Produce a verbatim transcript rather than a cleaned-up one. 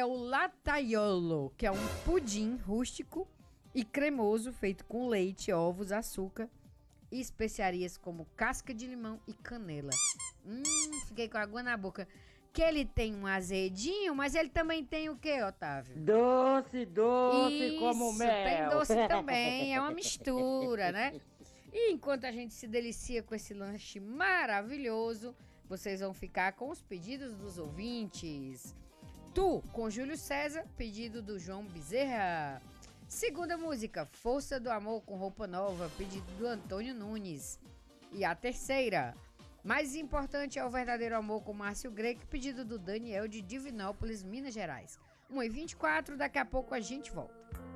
é o lataiolo, que é um pudim rústico e cremoso feito com leite, ovos, açúcar e especiarias como casca de limão e canela. Hum, fiquei com água na boca. Que ele tem um azedinho, mas ele também tem o quê, Otávio? Doce, doce, Isso, como mel. tem doce também, é uma mistura, né? E enquanto a gente se delicia com esse lanche maravilhoso, vocês vão ficar com os pedidos dos ouvintes. Tu, com Júlio César, pedido do João Bezerra. Segunda música, Força do Amor com Roupa Nova, pedido do Antônio Nunes. E a terceira, Mais Importante é o Verdadeiro Amor com Márcio Greco, pedido do Daniel de Divinópolis, Minas Gerais. uma e vinte e quatro, daqui a pouco a gente volta.